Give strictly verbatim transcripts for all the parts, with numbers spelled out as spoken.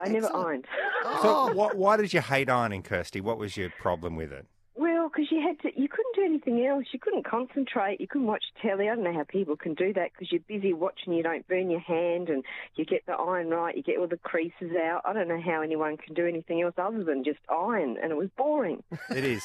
I never Excellent. ironed. So why, why did you hate ironing, Kirsty? What was your problem with it? Well, because you had to, you couldn't do anything else. You couldn't concentrate. You couldn't watch telly. I don't know how people can do that because you're busy watching. You don't burn your hand, and you get the iron right. You get all the creases out. I don't know how anyone can do anything else other than just iron, and it was boring. It is.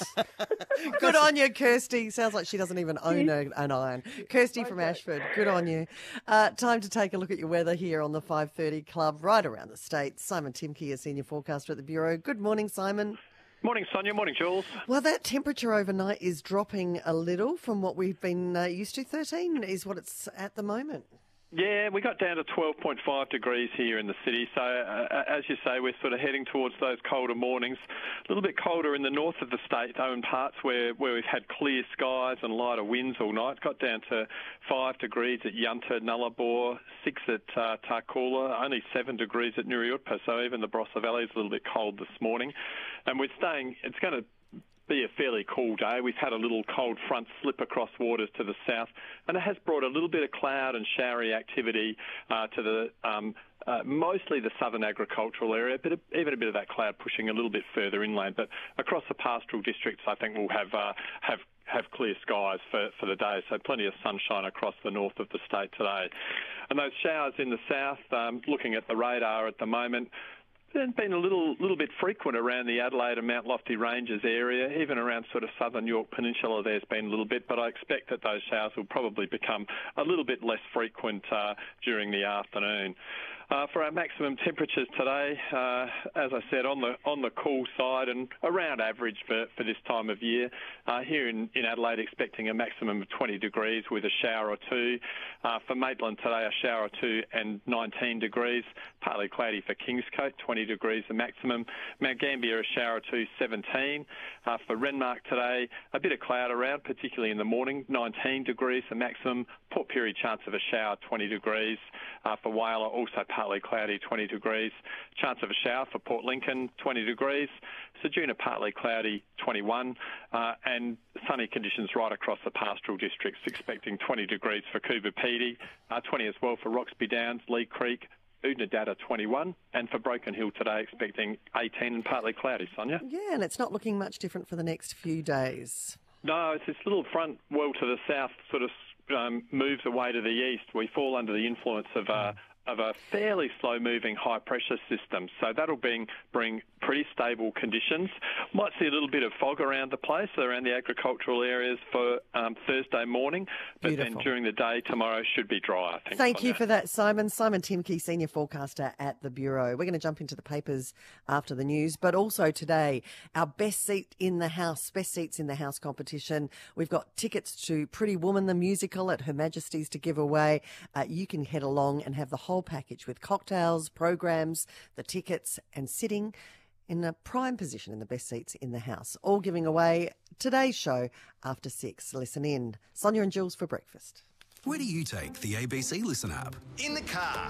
Good on you, Kirsty. Sounds like she doesn't even own a, an iron. Kirsty from Ashford, good on you. Uh, time to take a look at your weather here on the five thirty Club right around the state. Simon Timke, a senior forecaster at the Bureau. Good morning, Simon. Morning, Sonia. Morning, Jules. Well, that temperature overnight is dropping a little from what we've been uh, used to. thirteen is what it's at the moment. Yeah, we got down to twelve point five degrees here in the city. So, uh, as you say, we're sort of heading towards those colder mornings. A little bit colder in the north of the state, though, in parts where, where we've had clear skies and lighter winds all night. Got down to five degrees at Yunta, Nullarbor, six at uh, Tarcoola, only seven degrees at Nuriutpa. So even the Barossa Valley is a little bit cold this morning. And we're staying, it's going to be a fairly cool day. We've had a little cold front slip across waters to the south, and it has brought a little bit of cloud and showery activity uh, to the um, uh, mostly the southern agricultural area, but even a bit of that cloud pushing a little bit further inland. But across the pastoral districts, I think we'll have uh, have have clear skies for, for the day, so plenty of sunshine across the north of the state today. And those showers in the south, um, looking at the radar at the moment, they've been a little little bit frequent around the Adelaide and Mount Lofty Ranges area, even around sort of southern York Peninsula there's been a little bit, but I expect that those showers will probably become a little bit less frequent uh, during the afternoon. Uh, for our maximum temperatures today, uh, as I said, on the on the cool side and around average for, for this time of year. Uh, here in, in Adelaide, expecting a maximum of twenty degrees with a shower or two. Uh, for Maitland today, a shower or two and nineteen degrees. Partly cloudy for Kingscote, twenty degrees the maximum. Mount Gambier, a shower or two, seventeen. Uh, for Renmark today, a bit of cloud around, particularly in the morning, nineteen degrees the maximum. Port Pirie, chance of a shower, twenty degrees. Uh, for Whyalla, also partly cloudy, twenty degrees. Chance of a shower for Port Lincoln, twenty degrees. Ceduna, partly cloudy, twenty-one. Uh, and sunny conditions right across the pastoral districts, expecting twenty degrees for Coober Pedy, uh, twenty as well for Roxby Downs, Lee Creek, Oodnadatta twenty-one, and for Broken Hill today expecting eighteen and partly cloudy, Sonia. Yeah, and it's not looking much different for the next few days. No, it's this little front well to the south sort of um, moves away to the east. We fall under the influence of uh, of a fairly slow-moving high-pressure system. So that'll bring, bring pretty stable conditions. Might see a little bit of fog around the place, around the agricultural areas for um, Thursday morning. But Beautiful. Then during the day, tomorrow should be dry, I think. Thank you for that, Simon. Simon Timke, Senior Forecaster at the Bureau. We're going to jump into the papers after the news, but also today, our Best Seat in the House, Best Seats in the House competition. We've got tickets to Pretty Woman, the musical at Her Majesty's to give away. Uh, you can head along and have the whole package with cocktails, programs, the tickets, and sitting in a prime position in the best seats in the house. All giving away today's show after six. Listen in. Sonia and Jules for breakfast. Where do you take the A B C Listen app? In the car.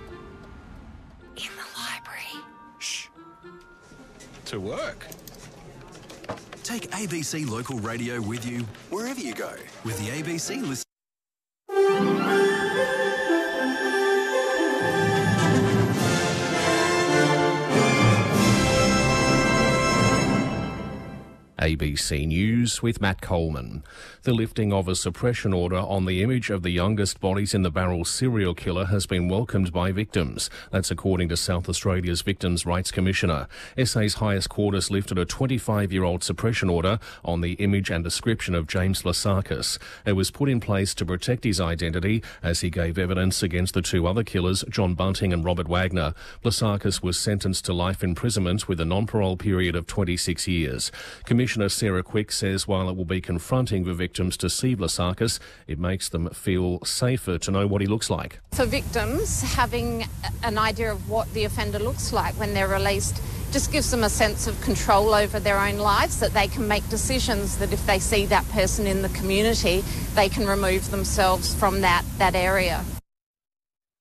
In the library. Shh. To work. Take A B C Local Radio with you wherever you go with the A B C Listen. A B C News with Matt Coleman. The lifting of a suppression order on the image of the youngest bodies in the Barrel serial killer has been welcomed by victims. That's according to South Australia's Victims' Rights Commissioner. S A's highest court has lifted a twenty-five-year-old suppression order on the image and description of James Lasakis. It was put in place to protect his identity as he gave evidence against the two other killers, John Bunting and Robert Wagner. Lasakis was sentenced to life imprisonment with a non-parole period of twenty-six years. Commissioner Sarah Quick says while it will be confronting for victims to see Lasakis, it makes them feel safer to know what he looks like. For victims, having an idea of what the offender looks like when they're released just gives them a sense of control over their own lives, that they can make decisions that if they see that person in the community, they can remove themselves from that, that area.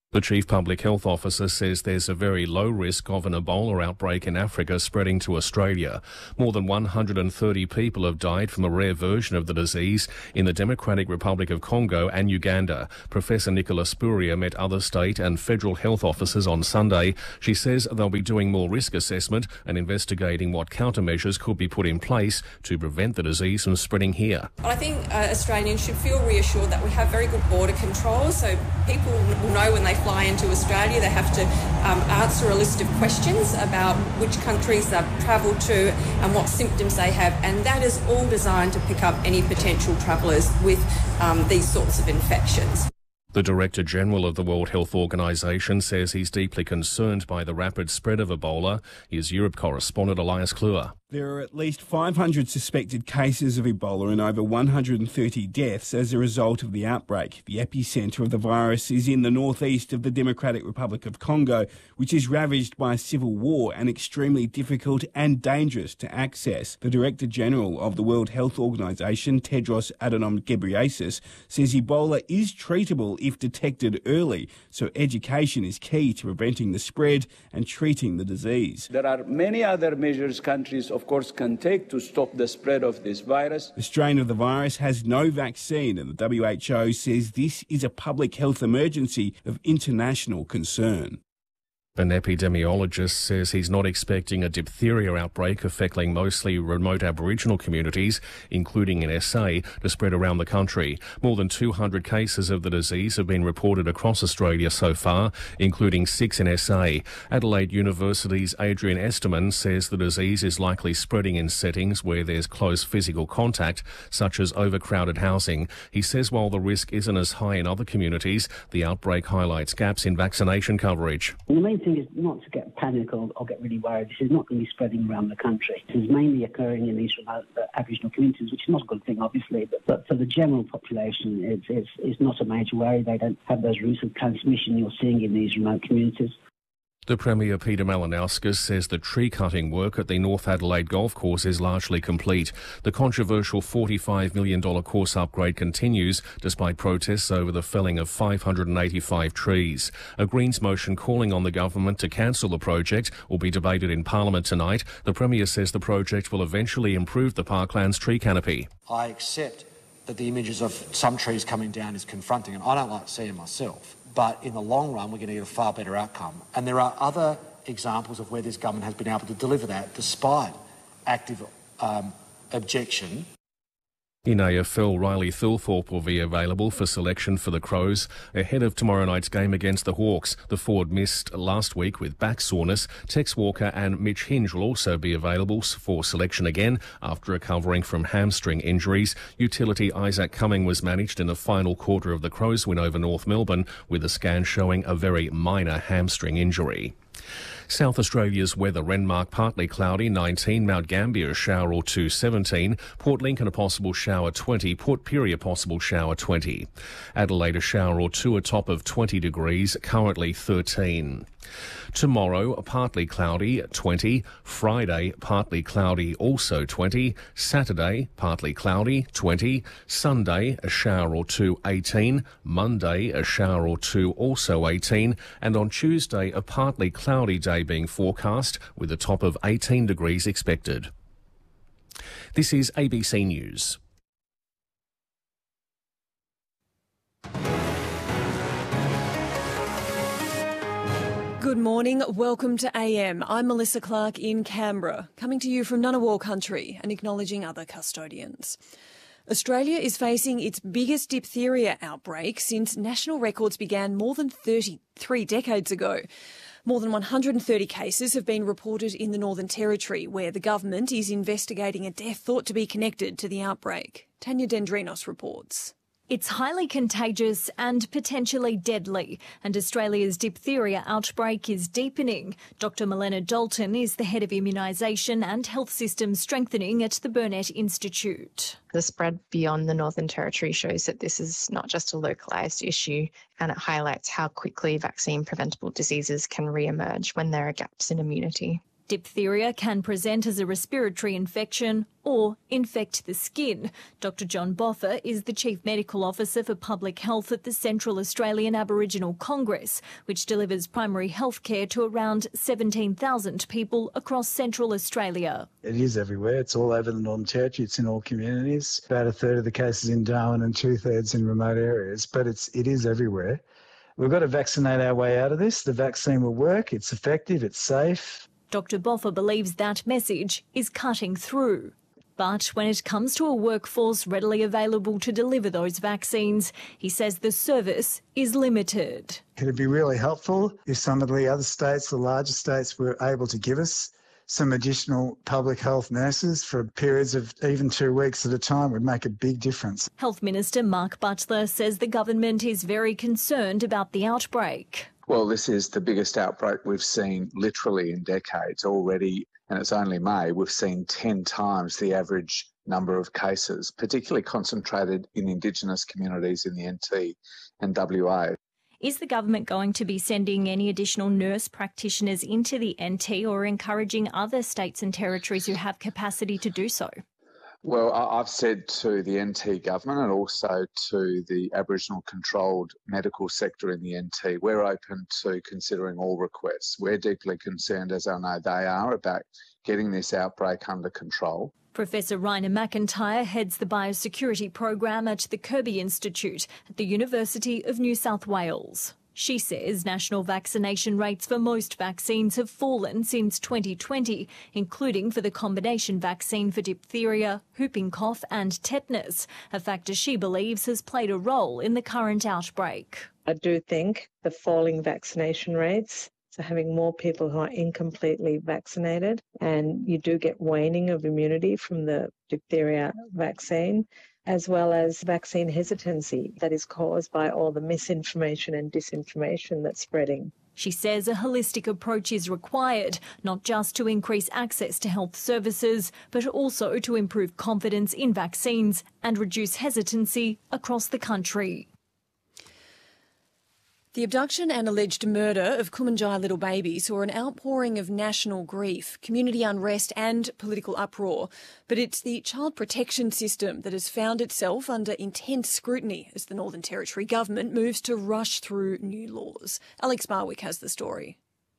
The Chief Public Health Officer says there's a very low risk of an Ebola outbreak in Africa spreading to Australia. More than one hundred thirty people have died from a rare version of the disease in the Democratic Republic of Congo and Uganda. Professor Nicola Spuria met other state and federal health officers on Sunday. She says they'll be doing more risk assessment and investigating what countermeasures could be put in place to prevent the disease from spreading here. I think uh, Australians should feel reassured that we have very good border control, so people will know when they fly into Australia, they have to um, answer a list of questions about which countries they've travelled to and what symptoms they have, and that is all designed to pick up any potential travellers with um, these sorts of infections. The Director General of the World Health Organization says he's deeply concerned by the rapid spread of Ebola. His Europe correspondent Elias Kluwer. There are at least five hundred suspected cases of Ebola and over one hundred thirty deaths as a result of the outbreak. The epicentre of the virus is in the northeast of the Democratic Republic of Congo, which is ravaged by civil war and extremely difficult and dangerous to access. The Director General of the World Health Organization, Tedros Adhanom Ghebreyesus, says Ebola is treatable if detected early, so education is key to preventing the spread and treating the disease. There are many other measures countries of course can take to stop the spread of this virus. The strain of the virus has no vaccine, and the W H O says this is a public health emergency of international concern. An epidemiologist says he's not expecting a diphtheria outbreak affecting mostly remote Aboriginal communities, including in S A, to spread around the country. More than two hundred cases of the disease have been reported across Australia so far, including six in S A. Adelaide University's Adrian Esterman says the disease is likely spreading in settings where there's close physical contact, such as overcrowded housing. He says while the risk isn't as high in other communities, the outbreak highlights gaps in vaccination coverage. The main thing is not to get panic or, or get really worried. This is not going to be spreading around the country. This is mainly occurring in these remote uh, Aboriginal communities, which is not a good thing, obviously, but, but for the general population, it's, it's, it's not a major worry. They don't have those routes of transmission you're seeing in these remote communities. The Premier Peter Malinauskas says the tree cutting work at the North Adelaide Golf Course is largely complete. The controversial forty-five million dollars course upgrade continues despite protests over the felling of five hundred eighty-five trees. A Greens motion calling on the government to cancel the project will be debated in Parliament tonight. The Premier says the project will eventually improve the parkland's tree canopy. I accept that the images of some trees coming down is confronting, and I don't like to see them myself. But in the long run, we're going to get a far better outcome. And there are other examples of where this government has been able to deliver that despite active um, objection. In A F L, Riley Thilthorpe will be available for selection for the Crows ahead of tomorrow night's game against the Hawks. The forward missed last week with back soreness. Tex Walker and Mitch Hinge will also be available for selection again after recovering from hamstring injuries. Utility Isaac Cumming was managed in the final quarter of the Crows win over North Melbourne, with a scan showing a very minor hamstring injury. South Australia's weather: Renmark partly cloudy, nineteen, Mount Gambier a shower or two, seventeen, Port Lincoln a possible shower, twenty, Port Pirie a possible shower, twenty. Adelaide a shower or two, a top of twenty degrees, currently thirteen. Tomorrow, partly cloudy, twenty. Friday, partly cloudy, also twenty. Saturday, partly cloudy, twenty. Sunday, a shower or two, eighteen. Monday, a shower or two, also eighteen. And on Tuesday, a partly cloudy day being forecast, with a top of eighteen degrees expected. This is A B C News. Good morning, welcome to A M. I'm Melissa Clark in Canberra, coming to you from Ngunnawal country and acknowledging other custodians. Australia is facing its biggest diphtheria outbreak since national records began more than thirty-three decades ago. More than one hundred thirty cases have been reported in the Northern Territory, where the government is investigating a death thought to be connected to the outbreak. Tanya Dendrinos reports. It's highly contagious and potentially deadly, and Australia's diphtheria outbreak is deepening. Doctor Milena Dalton is the head of immunisation and health systems strengthening at the Burnet Institute. The spread beyond the Northern Territory shows that this is not just a localised issue, and it highlights how quickly vaccine-preventable diseases can re-emerge when there are gaps in immunity. Diphtheria can present as a respiratory infection or infect the skin. Doctor John Boffa is the Chief Medical Officer for Public Health at the Central Australian Aboriginal Congress, which delivers primary health care to around seventeen thousand people across Central Australia. It is everywhere. It's all over the Northern Territory. It's in all communities. About a third of the cases in Darwin and two-thirds in remote areas, but it's, it is everywhere. We've got to vaccinate our way out of this. The vaccine will work. It's effective. It's safe. Doctor Boffa believes that message is cutting through. But when it comes to a workforce readily available to deliver those vaccines, he says the service is limited. It'd be really helpful if some of the other states, the larger states, were able to give us some additional public health nurses for periods of even two weeks at a time. Would make a big difference. Health Minister Mark Butler says the government is very concerned about the outbreak. Well, this is the biggest outbreak we've seen literally in decades already, and it's only May. We've seen ten times the average number of cases, particularly concentrated in Indigenous communities in the N T and W A. Is the government going to be sending any additional nurse practitioners into the N T or encouraging other states and territories who have capacity to do so? Well, I've said to the N T government and also to the Aboriginal controlled medical sector in the N T, we're open to considering all requests. We're deeply concerned, as I know they are, about getting this outbreak under control. Professor Raina McIntyre heads the biosecurity program at the Kirby Institute at the University of New South Wales. She says national vaccination rates for most vaccines have fallen since twenty twenty, including for the combination vaccine for diphtheria, whooping cough and tetanus, a factor she believes has played a role in the current outbreak. I do think the falling vaccination rates, so having more people who are incompletely vaccinated, and you do get waning of immunity from the diphtheria vaccine, as well as vaccine hesitancy that is caused by all the misinformation and disinformation that's spreading. She says a holistic approach is required, not just to increase access to health services, but also to improve confidence in vaccines and reduce hesitancy across the country. The abduction and alleged murder of Kumanjai little babies saw an outpouring of national grief, community unrest and political uproar. But it's the child protection system that has found itself under intense scrutiny as the Northern Territory government moves to rush through new laws. Alex Barwick has the story.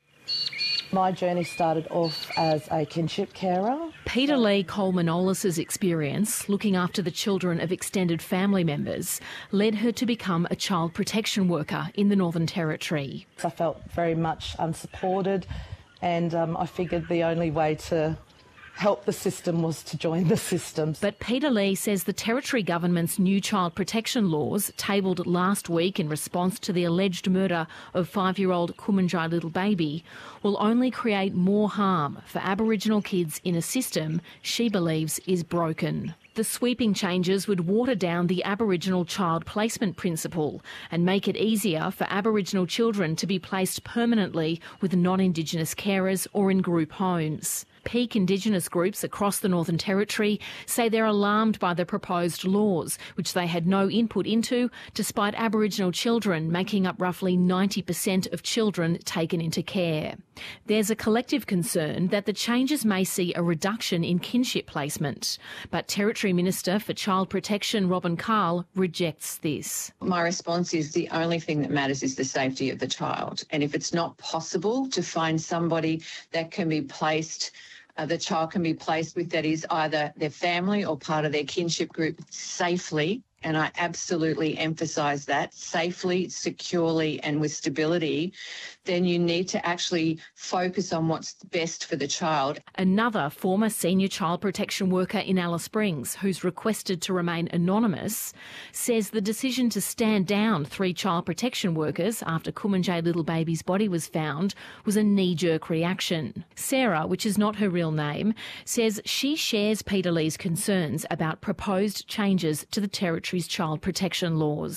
My journey started off as a kinship carer. Peter Lee Coleman-Olis's experience looking after the children of extended family members led her to become a child protection worker in the Northern Territory. I felt very much unsupported, and um, I figured the only way to help the system was to join the system. But Peter Lee says the Territory government's new child protection laws, tabled last week in response to the alleged murder of five-year-old Kumanjai little baby, will only create more harm for Aboriginal kids in a system she believes is broken. The sweeping changes would water down the Aboriginal child placement principle and make it easier for Aboriginal children to be placed permanently with non-Indigenous carers or in group homes. Peak Indigenous groups across the Northern Territory say they're alarmed by the proposed laws, which they had no input into, despite Aboriginal children making up roughly ninety percent of children taken into care. There's a collective concern that the changes may see a reduction in kinship placement, but Territory Minister for Child Protection Robin Carl rejects this. My response is the only thing that matters is the safety of the child, and if it's not possible to find somebody that can be placed Uh, the child can be placed with that is either their family or part of their kinship group safely, and I absolutely emphasise that, safely, securely and with stability, then you need to actually focus on what's best for the child. Another former senior child protection worker in Alice Springs, who's requested to remain anonymous, says the decision to stand down three child protection workers after Kumanjai little baby's body was found was a knee-jerk reaction. Sarah, which is not her real name, says she shares Peter Lee's concerns about proposed changes to the Territory's child protection laws.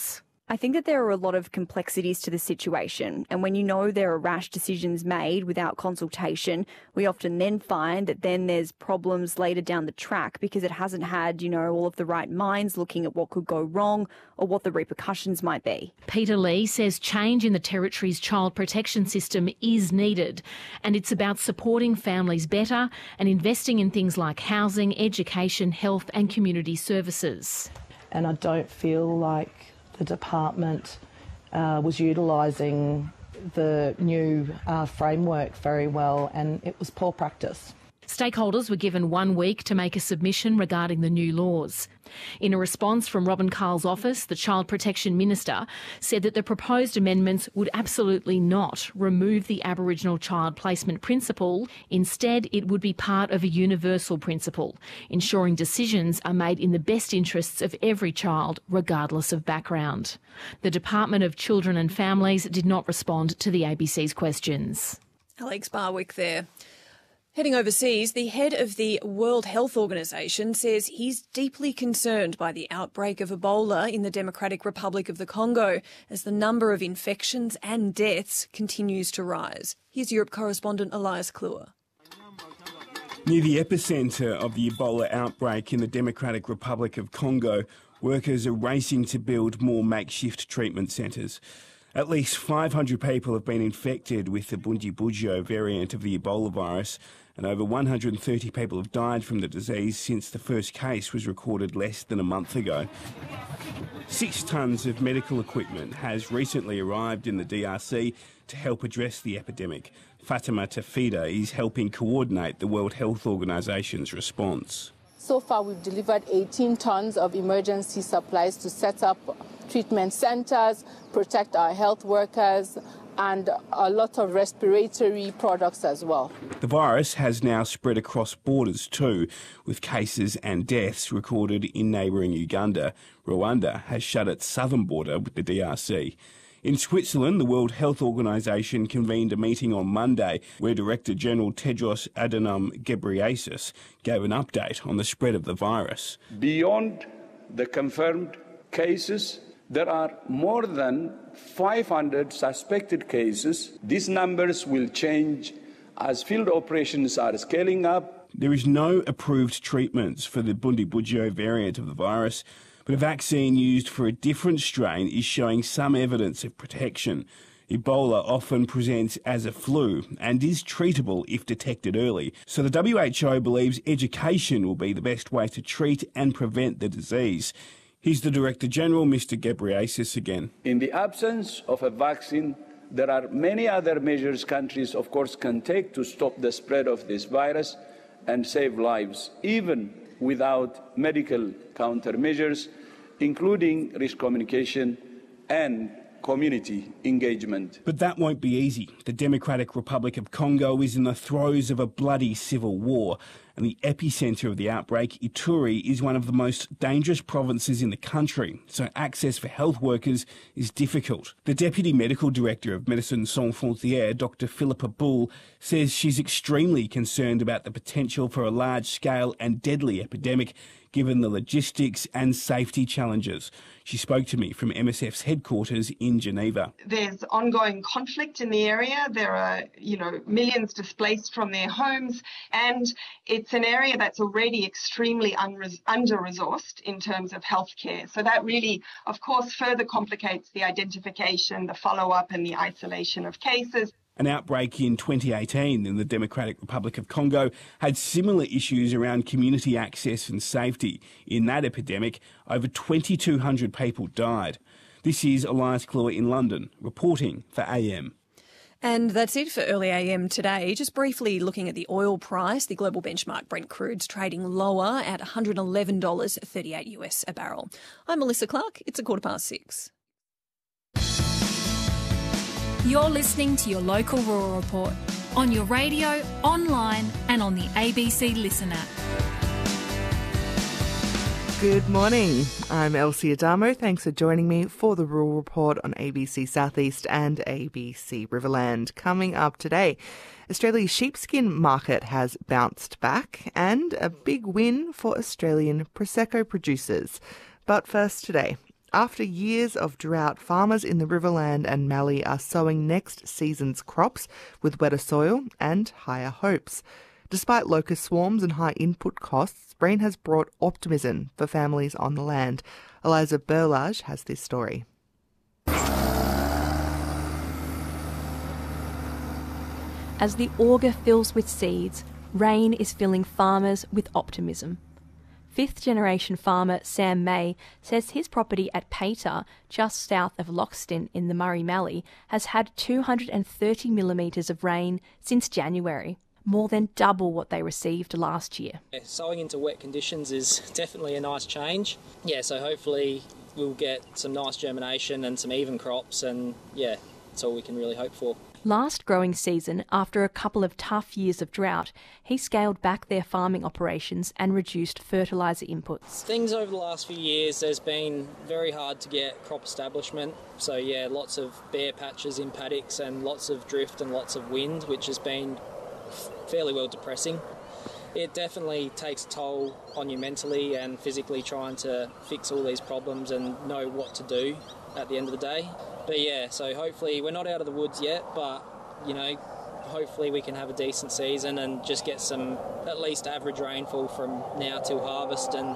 I think that there are a lot of complexities to the situation, and when you know there are rash decisions made without consultation, we often then find that then there's problems later down the track because it hasn't had, you know, all of the right minds looking at what could go wrong or what the repercussions might be. Peter Lee says change in the Territory's child protection system is needed, and it's about supporting families better and investing in things like housing, education, health and community services. And I don't feel like the department uh, was utilising the new uh, framework very well, and it was poor practice. Stakeholders were given one week to make a submission regarding the new laws. In a response from Robin Carl's office, the Child Protection Minister said that the proposed amendments would absolutely not remove the Aboriginal child placement principle. Instead, it would be part of a universal principle, ensuring decisions are made in the best interests of every child, regardless of background. The Department of Children and Families did not respond to the A B C's questions. Alex Barwick there. Heading overseas, the head of the World Health Organization says he's deeply concerned by the outbreak of Ebola in the Democratic Republic of the Congo as the number of infections and deaths continues to rise. Here's Europe correspondent Elias Kluwer. Near the epicentre of the Ebola outbreak in the Democratic Republic of Congo, workers are racing to build more makeshift treatment centres. At least five hundred people have been infected with the Bundibugyo variant of the Ebola virus, and over one hundred thirty people have died from the disease since the first case was recorded less than a month ago. Six tonnes of medical equipment has recently arrived in the D R C to help address the epidemic. Fatima Tafida is helping coordinate the World Health Organization's response. So far, we've delivered eighteen tonnes of emergency supplies to set up treatment centres, protect our health workers, and a lot of respiratory products as well. The virus has now spread across borders too, with cases and deaths recorded in neighbouring Uganda. Rwanda has shut its southern border with the D R C. In Switzerland, the World Health Organization convened a meeting on Monday where Director General Tedros Adhanom Ghebreyesus gave an update on the spread of the virus. Beyond the confirmed cases, there are more than five hundred suspected cases. These numbers will change as field operations are scaling up. There is no approved treatments for the Bundibugyo variant of the virus, but a vaccine used for a different strain is showing some evidence of protection. Ebola often presents as a flu and is treatable if detected early, so the W H O believes education will be the best way to treat and prevent the disease. Here's the Director General, Mister Ghebreyesus, again. In the absence of a vaccine, there are many other measures countries, of course, can take to stop the spread of this virus and save lives, even without medical countermeasures, including risk communication and community engagement. But that won't be easy. The Democratic Republic of Congo is in the throes of a bloody civil war, and the epicentre of the outbreak, Ituri, is one of the most dangerous provinces in the country, so access for health workers is difficult. The Deputy Medical Director of Médecins Sans Frontières, Doctor Philippa Bull, says she's extremely concerned about the potential for a large-scale and deadly epidemic, given the logistics and safety challenges. She spoke to me from M S F's headquarters in Geneva. There's ongoing conflict in the area. There are, you know, millions displaced from their homes, and it's an area that's already extremely under-resourced in terms of healthcare. So that really, of course, further complicates the identification, the follow-up and the isolation of cases. An outbreak in twenty eighteen in the Democratic Republic of Congo had similar issues around community access and safety. In that epidemic, over twenty-two hundred people died. This is Elias Kluwer in London, reporting for A M. And that's it for Early A M today. Just briefly looking at the oil price, the global benchmark Brent crude's trading lower at one hundred eleven dollars thirty-eight US a barrel. I'm Melissa Clark. It's a quarter past six. You're listening to your local Rural Report on your radio, online and on the A B C Listen app. Good morning. I'm Elsie Adamo. Thanks for joining me for the Rural Report on A B C Southeast and A B C Riverland. Coming up today, Australia's sheepskin market has bounced back and a big win for Australian Prosecco producers. But first today, After years of drought, farmers in the Riverland and Mallee are sowing next season's crops with wetter soil and higher hopes. Despite locust swarms and high input costs, spring has brought optimism for families on the land. Eliza Berlage has this story. As the auger fills with seeds, rain is filling farmers with optimism. Fifth-generation farmer Sam May says his property at Pater, just south of Loxton in the Murray-Mallee, has had two hundred thirty millimetres of rain since January, more than double what they received last year. Yeah, sowing into wet conditions is definitely a nice change. Yeah, so hopefully we'll get some nice germination and some even crops, and yeah, that's all we can really hope for. Last growing season, after a couple of tough years of drought, he scaled back their farming operations and reduced fertiliser inputs. Things over the last few years, there's been very hard to get crop establishment. So yeah, lots of bare patches in paddocks and lots of drift and lots of wind, which has been fairly well depressing. It definitely takes a toll on you mentally and physically, trying to fix all these problems and know what to do at the end of the day. But yeah, so hopefully we're not out of the woods yet, but you know, hopefully we can have a decent season and just get some at least average rainfall from now till harvest, and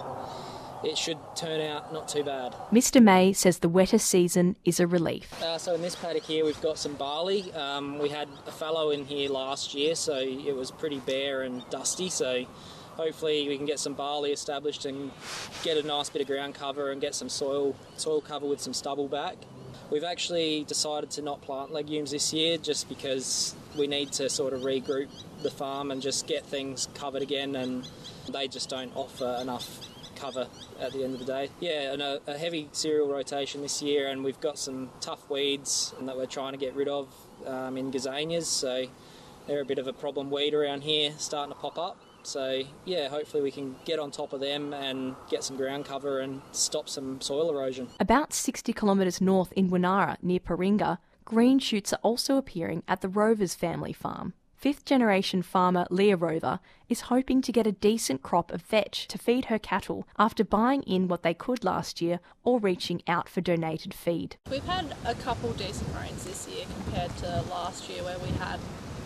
it should turn out not too bad. Mister May says the wetter season is a relief. Uh, so in this paddock here we've got some barley. Um, we had a fallow in here last year, so it was pretty bare and dusty, so hopefully we can get some barley established and get a nice bit of ground cover and get some soil soil cover with some stubble back. We've actually decided to not plant legumes this year just because we need to sort of regroup the farm and just get things covered again, and they just don't offer enough cover at the end of the day. Yeah, and a, a heavy cereal rotation this year, and we've got some tough weeds that we're trying to get rid of um, in gazanias, so they're a bit of a problem weed around here, starting to pop up. So yeah, hopefully we can get on top of them and get some ground cover and stop some soil erosion. About sixty kilometres north in Winara, near Paringa, green shoots are also appearing at the Rovers family farm. Fifth-generation farmer Leah Rover is hoping to get a decent crop of vetch to feed her cattle after buying in what they could last year or reaching out for donated feed. We've had a couple decent rains this year compared to last year where we had,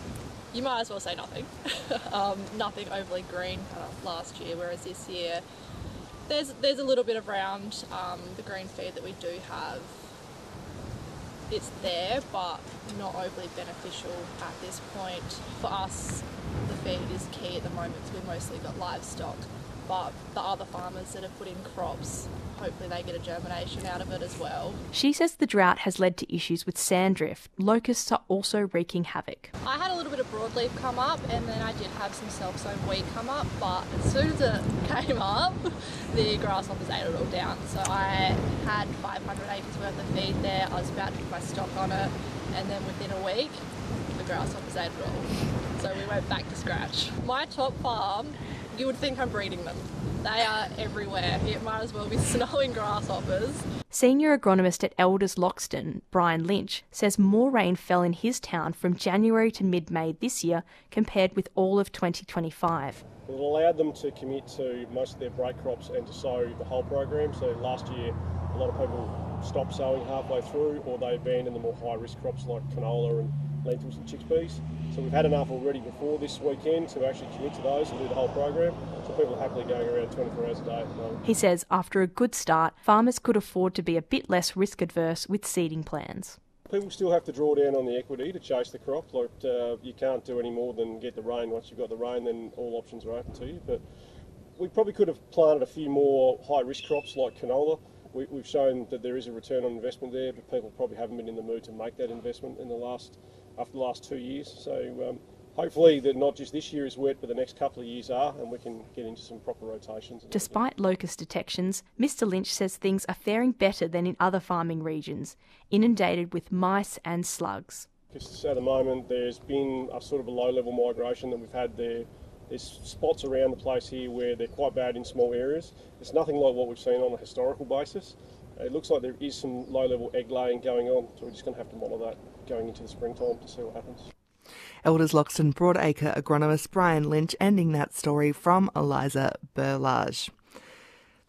you might as well say nothing, um, nothing overly green uh, last year, whereas this year there's there's a little bit around um, the green feed that we do have. It's there, but not overly beneficial at this point. For us, the feed is key at the moment because we've mostly got livestock, but the other farmers that have put in crops, hopefully they get a germination out of it as well. She says the drought has led to issues with sanddrift. Locusts are also wreaking havoc. I had a little bit of broadleaf come up, and then I did have some self-sown wheat come up, but as soon as it came up, the grasshoppers ate it all down. So I had five hundred acres worth of feed there. I was about to put my stock on it, and then within a week, the grasshoppers ate it all. So we went back to scratch. My top farm, you would think I'm breeding them. They are everywhere. It might as well be snowing grasshoppers. Senior agronomist at Elders Loxton, Brian Lynch, says more rain fell in his town from January to mid-May this year compared with all of twenty twenty-five. It allowed them to commit to most of their break crops and to sow the whole program. So last year, a lot of people stopped sowing halfway through, or they abandoned the more high-risk crops like canola and lentils and chickpeas. So we've had enough already before this weekend to actually commit to those and do the whole program. So people are happily going around twenty-four hours a day at the moment. He says after a good start, farmers could afford to be a bit less risk-adverse with seeding plans. People still have to draw down on the equity to chase the crop. Like uh, you can't do any more than get the rain. Once you've got the rain, then all options are open to you. But we probably could have planted a few more high-risk crops like canola. We, we've shown that there is a return on investment there, but people probably haven't been in the mood to make that investment in the last after the last two years. So um, hopefully that not just this year is wet, but the next couple of years are, and we can get into some proper rotations. Despite locust detections, Mister Lynch says things are faring better than in other farming regions, inundated with mice and slugs. Because at the moment there's been a sort of a low-level migration that we've had there. There's spots around the place here where they're quite bad in small areas. It's nothing like what we've seen on a historical basis. It looks like there is some low-level egg laying going on, so we're just going to have to monitor that going into the springtime to see what happens. Elders Loxton Broadacre agronomist Brian Lynch ending that story from Eliza Berlage.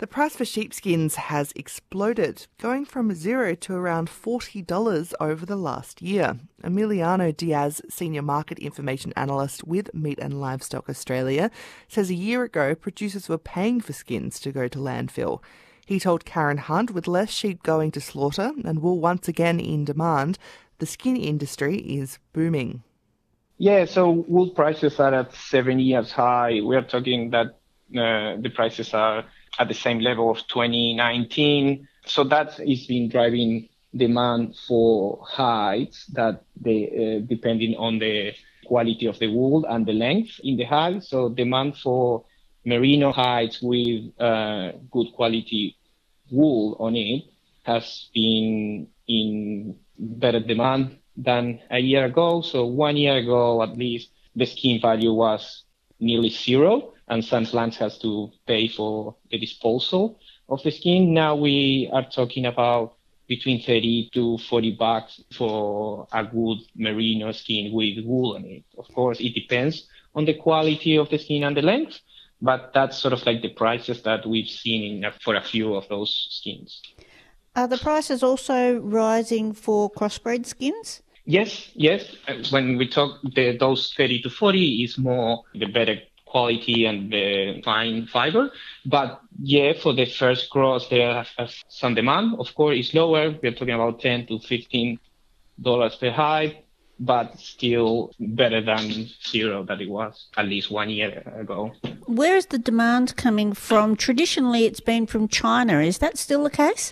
The price for sheepskins has exploded, going from zero to around forty dollars over the last year. Emiliano Diaz, Senior Market Information Analyst with Meat and Livestock Australia, says a year ago producers were paying for skins to go to landfill. He told Karen Hunt, with less sheep going to slaughter and wool once again in demand, the skin industry is booming. Yeah, so wool prices are at seven years high. We are talking that uh, the prices are at the same level of twenty nineteen. So that is been driving demand for hides that they, uh, depending on the quality of the wool and the length in the hide. So demand for merino hides with uh, good quality wool on it has been in better demand than a year ago. So one year ago, at least, the skin value was nearly zero, and some plants has to pay for the disposal of the skin. Now we are talking about between thirty to forty bucks for a good merino skin with wool on it. Of course, it depends on the quality of the skin and the length, but that's sort of like the prices that we've seen in, for a few of those skins. Are the prices also rising for crossbred skins? Yes, yes. When we talk the, those thirty to forty is more the better quality and the fine fiber. But yeah, for the first cross, there is some demand. Of course, it's lower. We're talking about ten to fifteen dollars per hide, but still better than zero that it was at least one year ago. Where is the demand coming from? Traditionally, it's been from China. Is that still the case?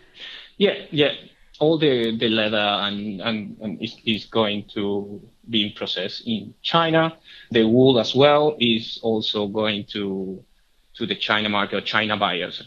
Yeah, yeah. All the, the leather and, and, and is, is going to be processed in China. The wool as well is also going to to the China market or China buyers.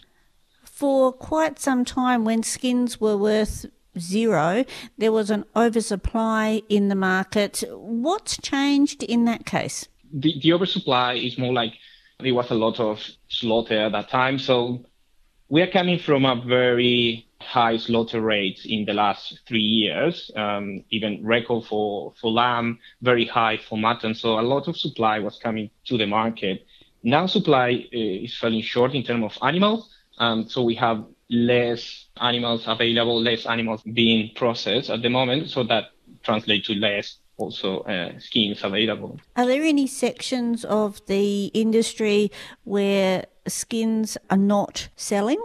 For quite some time, when skins were worth zero, there was an oversupply in the market. What's changed in that case? The, the oversupply is more like there was a lot of slaughter at that time. So we are coming from a very high slaughter rates in the last three years, um, even record for, for lamb, very high for mutton. So a lot of supply was coming to the market. Now supply uh, is falling short in terms of animals. Um, so we have less animals available, less animals being processed at the moment. So that translates to less also uh, skins available. Are there any sections of the industry where skins are not selling?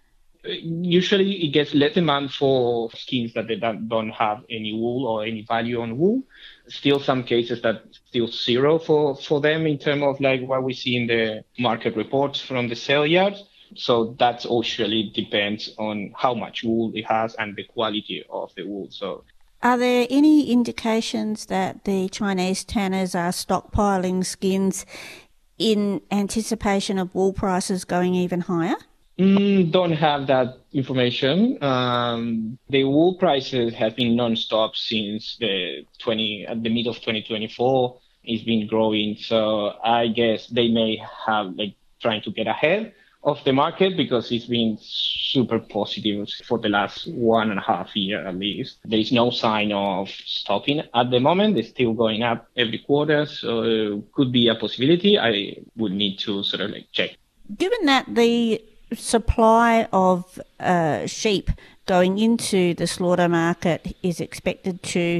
Usually it gets less demand for skins that they don't have any wool or any value on wool. Still some cases that still zero for, for them in terms of like what we see in the market reports from the sale yards. So that usually depends on how much wool it has and the quality of the wool. So, are there any indications that the Chinese tanners are stockpiling skins in anticipation of wool prices going even higher? Mm, don't have that information. Um, the wool prices have been non-stop since the twenty at the mid of twenty twenty-four. It's been growing, so I guess they may have like trying to get ahead of the market because it's been super positive for the last one and a half year at least. There is no sign of stopping at the moment. It's still going up every quarter, so it could be a possibility. I would need to sort of like check. Given that the supply of uh, sheep going into the slaughter market is expected to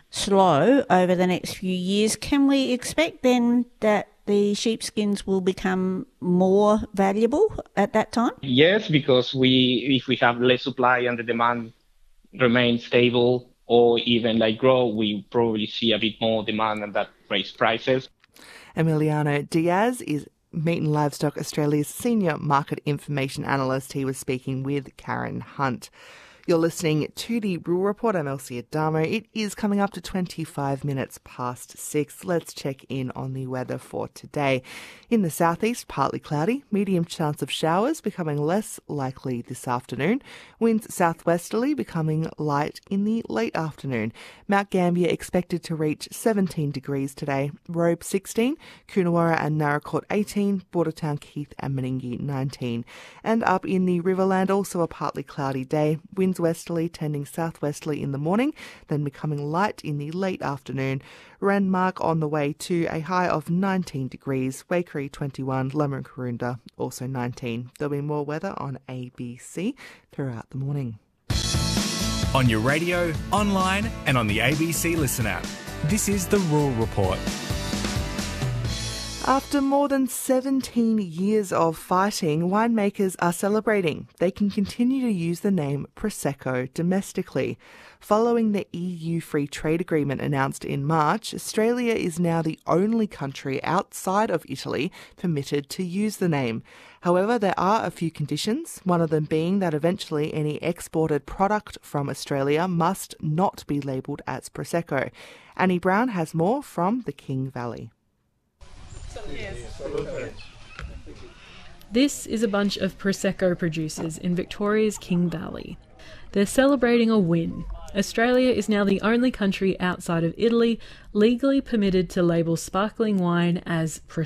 slow over the next few years, can we expect then that the sheepskins will become more valuable at that time? Yes, because we, if we have less supply and the demand remains stable or even like grow, we probably see a bit more demand and that raise prices. Emiliano Diaz is Meat and Livestock Australia's Senior Market Information Analyst. He was speaking with Karen Hunt. You're listening to the Rural Report. I'm Elsie Adamo. It is coming up to twenty-five minutes past six. Let's check in on the weather for today. In the southeast, partly cloudy, medium chance of showers becoming less likely this afternoon. Winds southwesterly becoming light in the late afternoon. Mount Gambier expected to reach seventeen degrees today. Robe sixteen, Coonawarra and Naracoorte eighteen, Bordertown, Keith and Meningie nineteen. And up in the Riverland, also a partly cloudy day. Winds winds westerly, tending southwesterly in the morning, then becoming light in the late afternoon. Renmark on the way to a high of nineteen degrees, Waikerie twenty-one, Lamercurunda also nineteen. There'll be more weather on A B C throughout the morning. On your radio, online and on the A B C Listen app. This is the Rural Report. After more than seventeen years of fighting, winemakers are celebrating. They can continue to use the name Prosecco domestically. Following the E U free trade agreement announced in March, Australia is now the only country outside of Italy permitted to use the name. However, there are a few conditions, one of them being that eventually any exported product from Australia must not be labelled as Prosecco. Annie Brown has more from the King Valley. This is a bunch of Prosecco producers in Victoria's King Valley. They're celebrating a win. Australia is now the only country outside of Italy legally permitted to label sparkling wine as Prosecco.